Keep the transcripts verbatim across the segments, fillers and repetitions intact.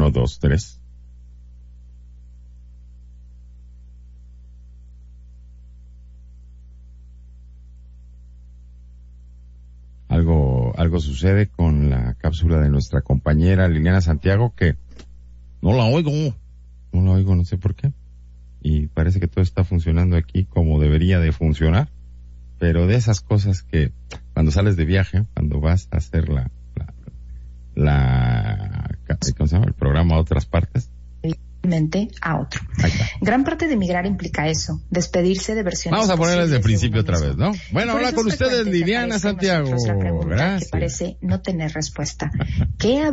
Uno, dos, tres. Algo, algo sucede con la cápsula de nuestra compañera Liliana Santiago, que no la oigo, no la oigo, no sé por qué. Y parece que todo está funcionando aquí como debería de funcionar. Pero de esas cosas que cuando sales de viaje, cuando vas a hacer la, la, la ¿cómo se llama? El programa a otras partes. A otro. Gran parte de emigrar implica eso, despedirse de versiones. Vamos a poner desde el principio otra vez, ¿no? Bueno, ahora con ustedes Liliana Santiago. La pregunta Gracias. Que parece no tener respuesta. ¿Qué?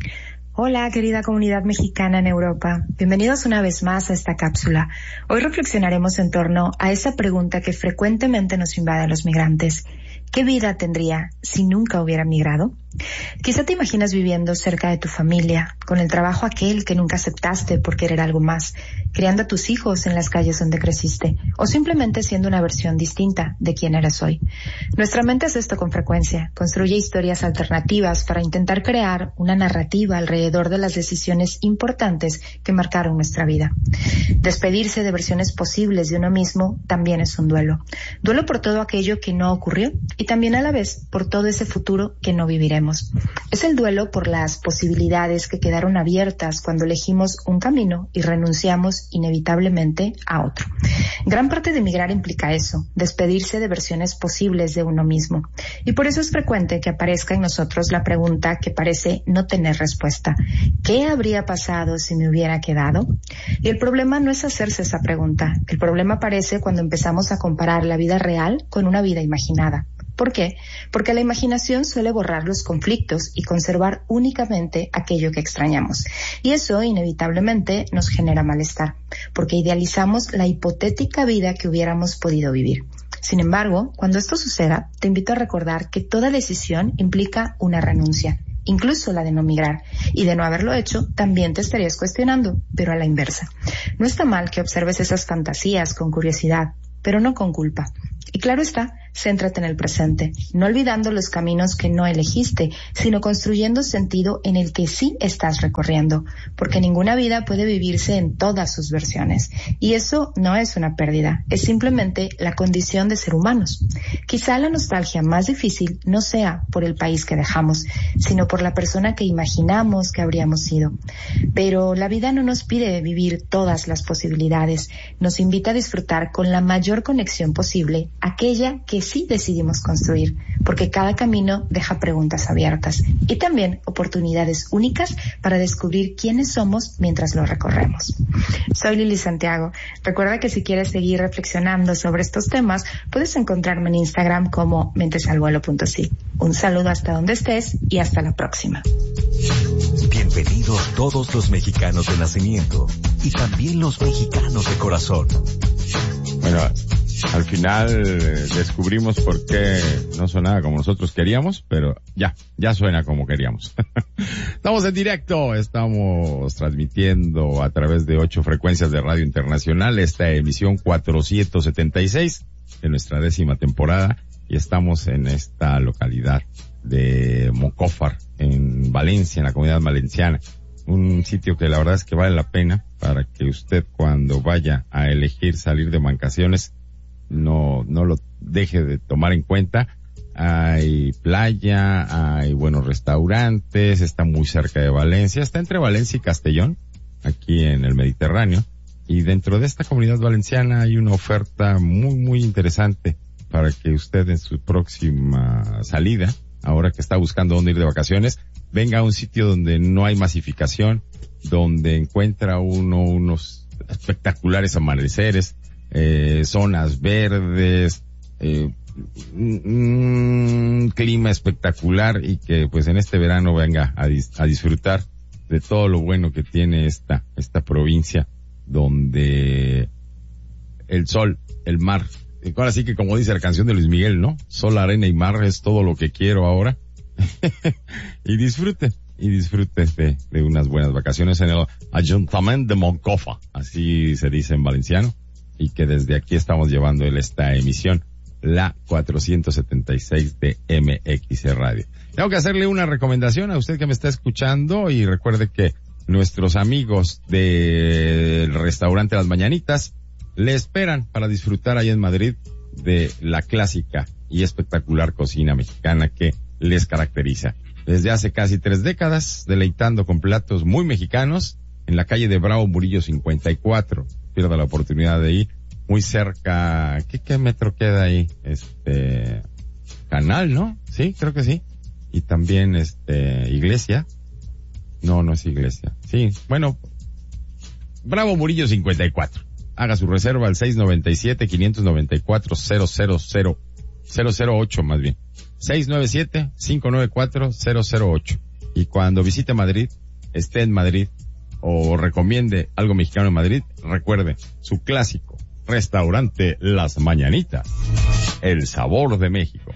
Hola, querida comunidad mexicana en Europa. Bienvenidos una vez más a esta cápsula. Hoy reflexionaremos en torno a esa pregunta que frecuentemente nos invade a los migrantes. ¿Qué vida tendría si nunca hubiera migrado? Quizá te imaginas viviendo cerca de tu familia, con el trabajo aquel que nunca aceptaste por querer algo más, criando a tus hijos en las calles donde creciste, o simplemente siendo una versión distinta de quién eres hoy. Nuestra mente hace esto con frecuencia, construye historias alternativas para intentar crear una narrativa alrededor de las decisiones importantes que marcaron nuestra vida. Despedirse de versiones posibles de uno mismo también es un duelo. Duelo por todo aquello que no ocurrió y también a la vez por todo ese futuro que no viviremos. Es el duelo por las posibilidades que quedaron abiertas cuando elegimos un camino y renunciamos inevitablemente a otro. Gran parte de emigrar implica eso, despedirse de versiones posibles de uno mismo. Y por eso es frecuente que aparezca en nosotros la pregunta que parece no tener respuesta. ¿Qué habría pasado si me hubiera quedado? Y el problema no es hacerse esa pregunta. El problema aparece cuando empezamos a comparar la vida real con una vida imaginada. ¿Por qué? Porque la imaginación suele borrar los conflictos y conservar únicamente aquello que extrañamos. Y eso inevitablemente nos genera malestar, porque idealizamos la hipotética vida que hubiéramos podido vivir. Sin embargo, cuando esto suceda, te invito a recordar que toda decisión implica una renuncia, incluso la de no migrar, y de no haberlo hecho, también te estarías cuestionando, pero a la inversa. No está mal que observes esas fantasías con curiosidad, pero no con culpa. Y claro está, céntrate en el presente, no olvidando los caminos que no elegiste, sino construyendo sentido en el que sí estás recorriendo, porque ninguna vida puede vivirse en todas sus versiones. Y eso no es una pérdida, es simplemente la condición de ser humanos. Quizá la nostalgia más difícil no sea por el país que dejamos, sino por la persona que imaginamos que habríamos sido. Pero la vida no nos pide vivir todas las posibilidades, nos invita a disfrutar con la mayor conexión posible aquella que sí decidimos construir, porque cada camino deja preguntas abiertas y también oportunidades únicas para descubrir quiénes somos mientras lo recorremos. Soy Lili Santiago. Recuerda que si quieres seguir reflexionando sobre estos temas, puedes encontrarme en Instagram como mentesalvuelo punto si. Un saludo hasta donde estés y hasta la próxima. Bienvenidos todos los mexicanos de nacimiento y también los mexicanos de corazón. Bueno, al final descubrimos por qué no sonaba como nosotros queríamos, pero ya, ya suena como queríamos. Estamos en directo, estamos transmitiendo a través de ocho frecuencias de Radio Internacional esta emisión cuatrocientos setenta y seis de nuestra décima temporada y estamos en esta localidad de Mocófar, en Valencia, en la Comunidad Valenciana. Un sitio que la verdad es que vale la pena para que usted cuando vaya a elegir salir de vacaciones no, no lo deje de tomar en cuenta. Hay playa, hay buenos restaurantes, está muy cerca de Valencia, está entre Valencia y Castellón, aquí en el Mediterráneo. Y dentro de esta comunidad valenciana hay una oferta muy, muy interesante para que usted en su próxima salida, ahora que está buscando dónde ir de vacaciones, venga a un sitio donde no hay masificación, donde encuentra uno unos espectaculares amaneceres, eh, zonas verdes, eh, un clima espectacular y que pues en este verano venga a, dis- a disfrutar de todo lo bueno que tiene esta, esta provincia, donde el sol, el mar, ahora sí que como dice la canción de Luis Miguel, ¿no? Sol, arena y mar es todo lo que quiero ahora. y disfrute, y disfrute de, de unas buenas vacaciones en el Ayuntamiento de Moncofa, así se dice en valenciano, y que desde aquí estamos llevando esta emisión, la cuatrocientos setenta y seis de M X Radio. Tengo que hacerle una recomendación a usted que me está escuchando y recuerde que nuestros amigos del restaurante Las Mañanitas le esperan para disfrutar ahí en Madrid de la clásica y espectacular cocina mexicana que les caracteriza. Desde hace casi tres décadas, deleitando con platos muy mexicanos en la calle de Bravo Murillo cincuenta y cuatro. Pierda la oportunidad de ir muy cerca. ¿Qué, qué metro queda ahí? Este, Canal, ¿no? Sí, creo que sí. Y también, este, Iglesia. No, no es Iglesia. Sí, bueno, Bravo Murillo cincuenta y cuatro. Haga su reserva al seis noventa y siete, quinientos noventa y cuatro, cero cero cero, cero cero ocho más bien. seis nueve siete, cinco nueve cuatro, cero cero ocho. Y cuando visite Madrid, esté en Madrid o recomiende algo mexicano en Madrid, recuerde su clásico restaurante Las Mañanitas, el sabor de México.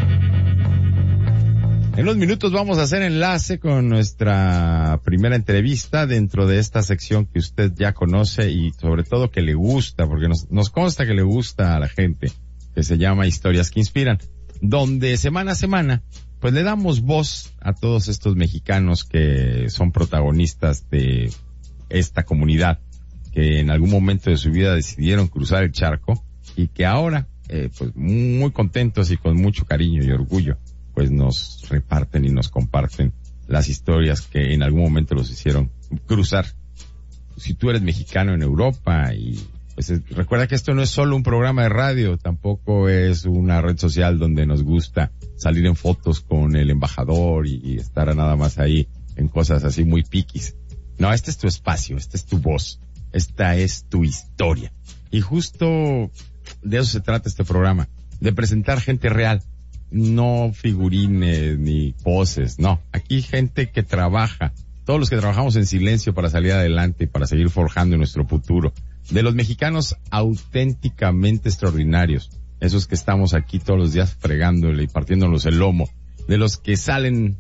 En unos minutos vamos a hacer enlace con nuestra primera entrevista dentro de esta sección que usted ya conoce y sobre todo que le gusta, porque nos, nos consta que le gusta a la gente, que se llama Historias que Inspiran, donde semana a semana pues le damos voz a todos estos mexicanos que son protagonistas de esta comunidad, que en algún momento de su vida decidieron cruzar el charco y que ahora, eh, pues muy contentos y con mucho cariño y orgullo, pues nos reparten y nos comparten las historias que en algún momento los hicieron cruzar. Si tú eres mexicano en Europa y pues es, recuerda que esto no es solo un programa de radio, tampoco es una red social donde nos gusta salir en fotos con el embajador y, y estar nada más ahí en cosas así muy piquis. No, este es tu espacio, esta es tu voz, esta es tu historia. Y justo de eso se trata este programa, de presentar gente real. No figurines ni poses, no. Aquí gente que trabaja, todos los que trabajamos en silencio para salir adelante y para seguir forjando nuestro futuro. De los mexicanos auténticamente extraordinarios, esos que estamos aquí todos los días fregándole y partiéndonos el lomo. De los que salen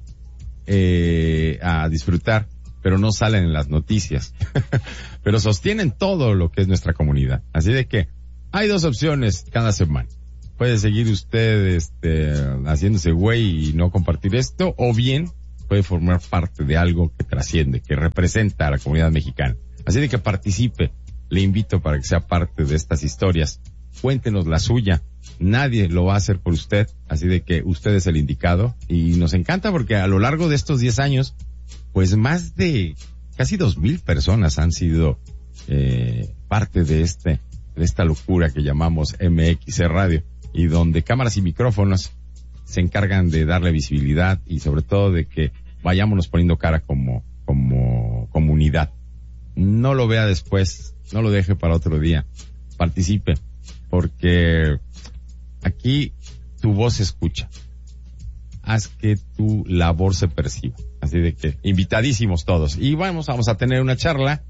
eh, a disfrutar, pero no salen en las noticias. Pero sostienen todo lo que es nuestra comunidad. Así de que hay dos opciones cada semana. Puede seguir usted este, haciéndose güey y no compartir esto, o bien puede formar parte de algo que trasciende, que representa a la comunidad mexicana. Así de que participe. Le invito para que sea parte de estas historias. Cuéntenos la suya. Nadie lo va a hacer por usted, así de que usted es el indicado. Y nos encanta porque a lo largo de estos diez años, pues más de casi dos mil personas han sido eh, parte de este, de esta locura que llamamos M X C Radio. Y donde cámaras y micrófonos se encargan de darle visibilidad y sobre todo de que vayámonos poniendo cara como, como comunidad. No lo vea después, no lo deje para otro día. Participe, porque aquí tu voz se escucha. Haz que tu labor se perciba. Así de que, invitadísimos todos. Y vamos, vamos a tener una charla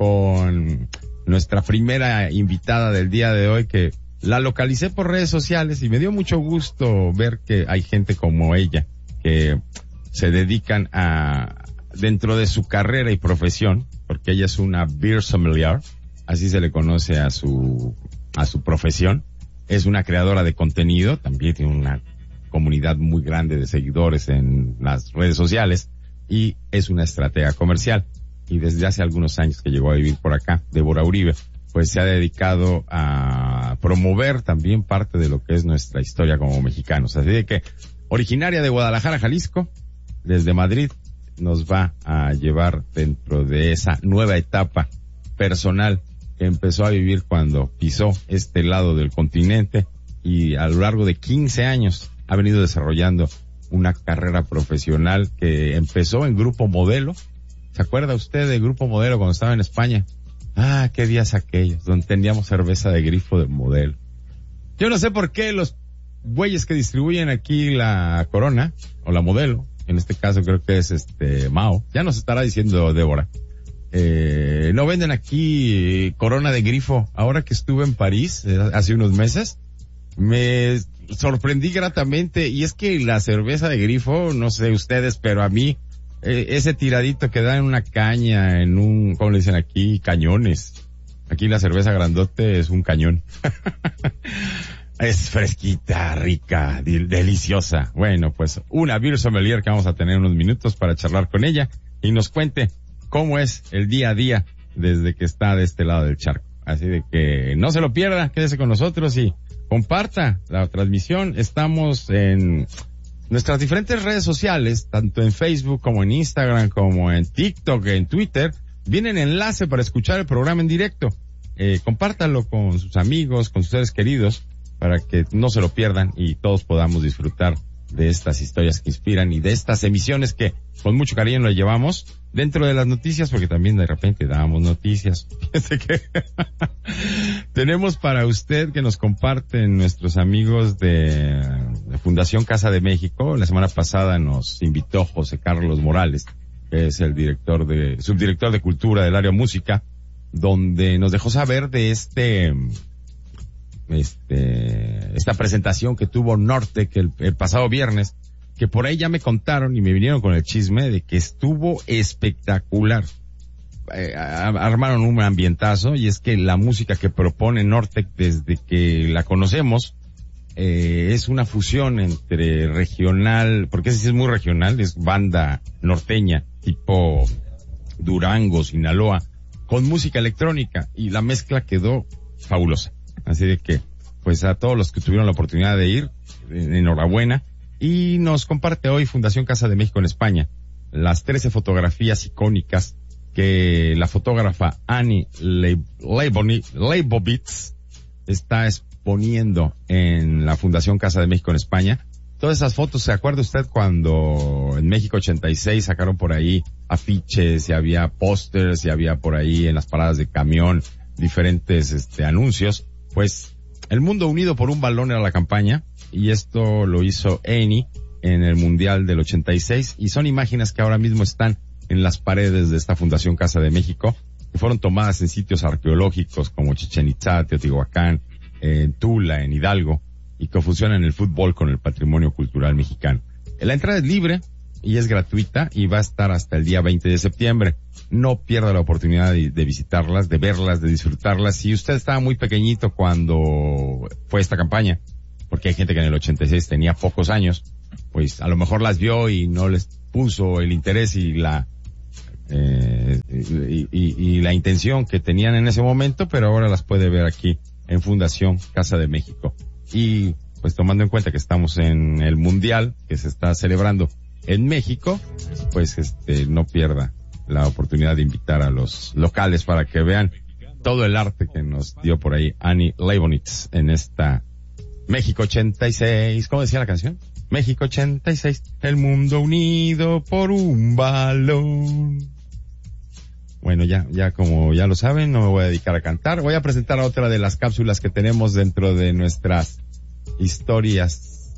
con nuestra primera invitada del día de hoy, que la localicé por redes sociales y me dio mucho gusto ver que hay gente como ella que se dedican a, dentro de su carrera y profesión, porque ella es una beer sommelier, así se le conoce a su, a su profesión. Es una creadora de contenido, también tiene una comunidad muy grande de seguidores en las redes sociales y es una estratega comercial. Y desde hace algunos años que llegó a vivir por acá, Débora Uribe, pues se ha dedicado a promover también parte de lo que es nuestra historia como mexicanos. Así de que, originaria de Guadalajara, Jalisco, desde Madrid, nos va a llevar dentro de esa nueva etapa personal que empezó a vivir cuando pisó este lado del continente y a lo largo de quince años ha venido desarrollando una carrera profesional que empezó en Grupo Modelo. ¿Se acuerda usted de Grupo Modelo cuando estaba en España? Ah, qué días aquellos, donde teníamos cerveza de grifo de Modelo. Yo no sé por qué los güeyes que distribuyen aquí la Corona, o la Modelo, en este caso creo que es este Mao, ya nos estará diciendo Débora, eh, no venden aquí Corona de grifo. Ahora que estuve en París, eh, hace unos meses, me sorprendí gratamente, y es que la cerveza de grifo, no sé ustedes, pero a mí, Eh, ese tiradito que da en una caña, en un, ¿cómo le dicen aquí? Cañones. Aquí la cerveza grandote es un cañón. Es fresquita, rica, deliciosa. Bueno, pues una beer sommelier que vamos a tener unos minutos para charlar con ella y nos cuente cómo es el día a día desde que está de este lado del charco. Así de que no se lo pierda, quédese con nosotros y comparta la transmisión. Estamos en nuestras diferentes redes sociales, tanto en Facebook como en Instagram, como en TikTok, en Twitter. Viene el enlace para escuchar el programa en directo. Eh, compártalo con sus amigos, con sus seres queridos, para que no se lo pierdan y todos podamos disfrutar de estas historias que inspiran y de estas emisiones que con mucho cariño le llevamos dentro de las noticias, porque también de repente damos noticias. Fíjense que tenemos para usted que nos comparten nuestros amigos de, de Fundación Casa de México. La semana pasada nos invitó José Carlos Morales, que es el director de, subdirector de Cultura del área música, donde nos dejó saber de este, este, esta presentación que tuvo Nortec el, el pasado viernes, que por ahí ya me contaron y me vinieron con el chisme de que estuvo espectacular. Eh, armaron un ambientazo, y es que la música que propone Nortec desde que la conocemos, eh, es una fusión entre regional, porque ese sí es muy regional, es banda norteña, tipo Durango, Sinaloa, con música electrónica, y la mezcla quedó fabulosa. Así de que, pues a todos los que tuvieron la oportunidad de ir, enhorabuena. Y nos comparte hoy Fundación Casa de México en España las trece fotografías icónicas que la fotógrafa Annie Leibovitz está exponiendo en la Fundación Casa de México en España. Todas esas fotos, ¿se acuerda usted cuando en México ochenta y seis sacaron por ahí afiches y había pósters y había por ahí en las paradas de camión diferentes este anuncios? Pues el mundo unido por un balón era la campaña, y esto lo hizo Annie en el Mundial del ochenta y seis, y son imágenes que ahora mismo están en las paredes de esta Fundación Casa de México, que fueron tomadas en sitios arqueológicos como Chichén Itzá, Teotihuacán, en Tula, en Hidalgo, y que fusionan el fútbol con el patrimonio cultural mexicano. La entrada es libre y es gratuita, y va a estar hasta el día veinte de septiembre. No pierda la oportunidad de, de visitarlas, de verlas, de disfrutarlas. Si usted estaba muy pequeñito cuando fue esta campaña, porque hay gente que en el ochenta y seis tenía pocos años, pues a lo mejor las vio y no les puso el interés y la eh, y, y, y la intención que tenían en ese momento, pero ahora las puede ver aquí en Fundación Casa de México. Y pues tomando en cuenta que estamos en el Mundial que se está celebrando en México, pues este no pierda la oportunidad de invitar a los locales para que vean todo el arte que nos dio por ahí Annie Leibovitz en esta México ochenta y seis. ¿Cómo decía la canción? México ochenta y seis, el mundo unido por un balón. Bueno, ya, ya como ya lo saben, no me voy a dedicar a cantar. Voy a presentar a otra de las cápsulas que tenemos dentro de nuestras historias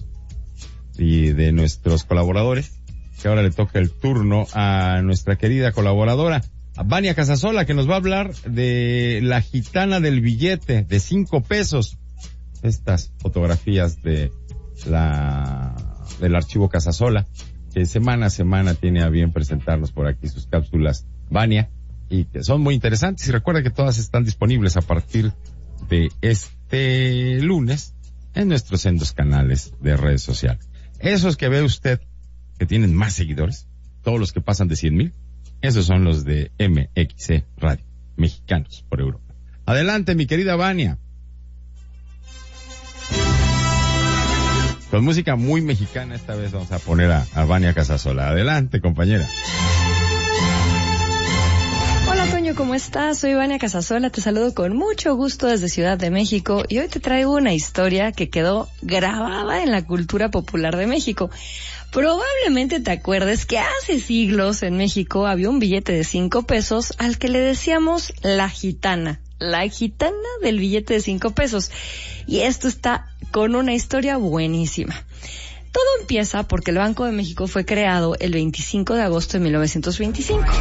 y de nuestros colaboradores, que ahora le toca el turno a nuestra querida colaboradora, a Vania Casasola, que nos va a hablar de la gitana del billete de cinco pesos. Estas fotografías de la, del archivo Casasola, que semana a semana tiene a bien presentarnos por aquí sus cápsulas, Vania, y que son muy interesantes. Y recuerda que todas están disponibles a partir de este lunes en nuestros sendos canales de redes sociales. Esos que ve usted que tienen más seguidores, todos los que pasan de cien mil, esos son los de M X C Radio, Mexicanos por Europa. Adelante, mi querida Vania. Con música muy mexicana esta vez vamos a poner a, a Vania Casasola. Adelante, compañera. Hola, Toño, ¿cómo estás? Soy Vania Casasola, te saludo con mucho gusto desde Ciudad de México, y hoy te traigo una historia que quedó grabada en la cultura popular de México. Probablemente te acuerdes que hace siglos en México había un billete de cinco pesos al que le decíamos la gitana. La gitana del billete de cinco pesos. Y esto está con una historia buenísima. Todo empieza porque el Banco de México fue creado el veinticinco de agosto de mil novecientos veinticinco.